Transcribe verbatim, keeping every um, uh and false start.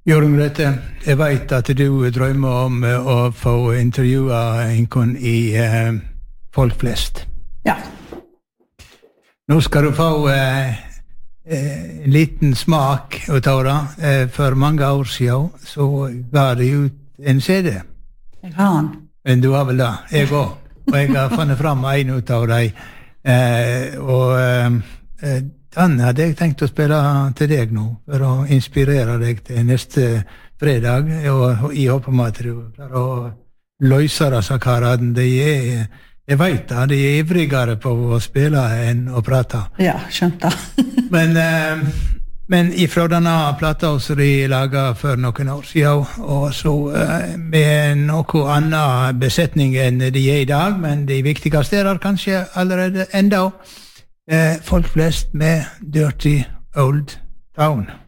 Jørgen Grete, jeg vet at du drømmer om å få intervjue en i uh, Folk flest. Ja. Nå skal du få uh, en liten smak ut av det. Uh, for mange år siden så ga de ut en C D. Jeg har den. Men du har vel det? Jeg også. Og jeg har funnet fram en ut av dem. Uh, og uh, den hadde jeg tenkt å spille til deg nå, for å inspirere deg til neste fredag, og jeg håper med at du klarer å løse disse karene. De er, jeg vet det, de er ivrigere på å spille enn å prate. Ja, skjønt det. men, eh, men ifra denne plata som de laget for noen år siden, og så eh, med noe annen besetning enn de er i dag, men de viktigste er der kanskje allerede enda. Eh, folk flest med Dirty Old Town.